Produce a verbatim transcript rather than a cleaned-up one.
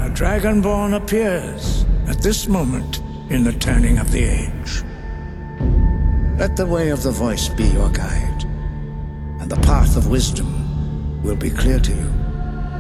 a Dragonborn appears at this moment in the turning of the age. Let the way of the voice be your guide, and the path of wisdom will be clear to you.